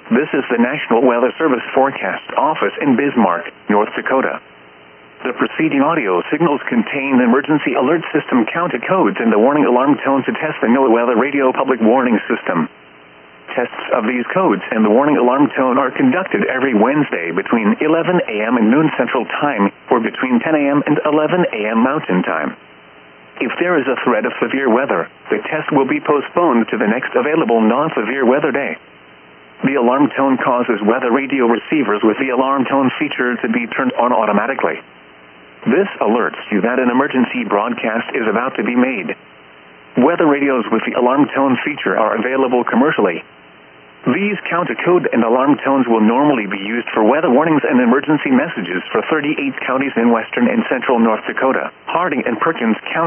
This is the National Weather Service Forecast Office in Bismarck, North Dakota. The preceding audio signals contain emergency alert system counter codes and the warning alarm tone to test the NOAA Weather Radio Public Warning System. Tests of these codes and the warning alarm tone are conducted every Wednesday between 11 a.m. and noon Central Time, or between 10 a.m. and 11 a.m. Mountain Time. If there is a threat of severe weather, the test will be postponed to the next available non-severe weather day. The alarm tone causes weather radio receivers with the alarm tone feature to be turned on automatically. This alerts you that an emergency broadcast is about to be made. Weather radios with the alarm tone feature are available commercially. These counter code and alarm tones will normally be used for weather warnings and emergency messages for 38 counties in western and central North Dakota. Harding and Perkins County